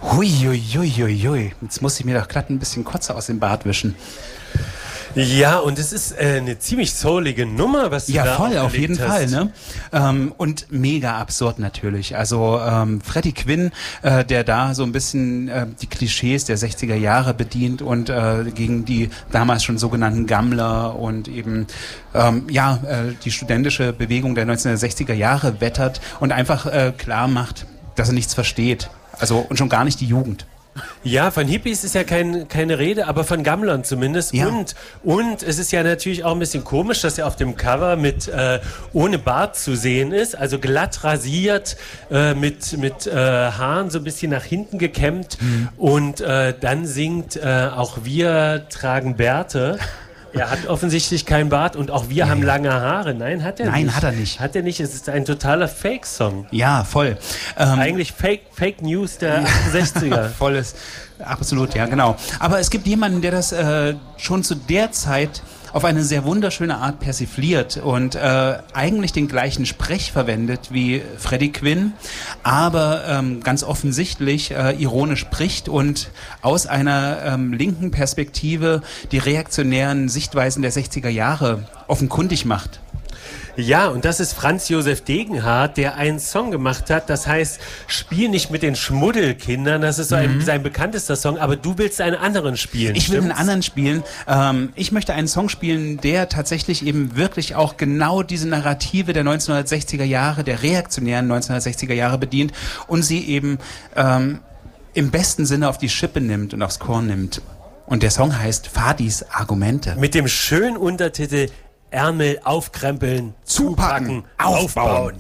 Hui, hui, hui, hui, hui. Jetzt muss ich mir doch glatt ein bisschen Kotze aus dem Bart wischen. Ja, und es ist eine ziemlich soulige Nummer, was du da voll, auf jeden hast. Fall, ne? Und mega absurd natürlich. Also Freddie Quinn, der da so ein bisschen die Klischees der 60er Jahre bedient und gegen die damals schon sogenannten Gammler und eben die studentische Bewegung der 1960er Jahre wettert und einfach klar macht, dass er nichts versteht. Also und schon gar nicht die Jugend. Ja, von Hippies ist ja keine Rede, aber von Gammlern zumindest. Ja. Und es ist ja natürlich auch ein bisschen komisch, dass er auf dem Cover mit ohne Bart zu sehen ist, also glatt rasiert, mit Haaren so ein bisschen nach hinten gekämmt und dann singt auch wir tragen Bärte. Er hat offensichtlich keinen Bart und auch wir haben lange Haare. Nein, hat er nicht. Nein, hat er nicht. Hat er nicht. Es ist ein totaler Fake-Song. Ja, voll. Eigentlich Fake News der 68er. Volles, absolut, ja, genau. Aber es gibt jemanden, der das schon zu der Zeit auf eine sehr wunderschöne Art persifliert und eigentlich den gleichen Sprech verwendet wie Freddie Quinn, aber ganz offensichtlich ironisch spricht und aus einer linken Perspektive die reaktionären Sichtweisen der 60er Jahre offenkundig macht. Ja, und das ist Franz Josef Degenhardt, der einen Song gemacht hat, das heißt, Spiel nicht mit den Schmuddelkindern, das ist so sein bekanntester Song, aber du willst einen anderen spielen. Ich will einen anderen spielen. Ich möchte einen Song spielen, der tatsächlich eben wirklich auch genau diese Narrative der 1960er Jahre, der reaktionären 1960er Jahre bedient und sie eben im besten Sinne auf die Schippe nimmt und aufs Korn nimmt. Und der Song heißt Fadis Argumente. Mit dem schönen Untertitel Ärmel aufkrempeln, zupacken, aufbauen.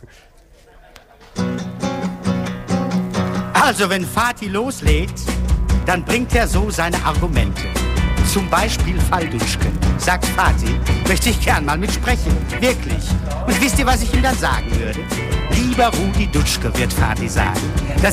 Also wenn Fatih loslegt, dann bringt er so seine Argumente. Zum Beispiel Falduschke. Sagt Fatih, möchte ich gern mal mitsprechen. Wirklich. Und wisst ihr, was ich ihm dann sagen würde? Lieber Rudi Dutschke, wird Fatih sagen. Das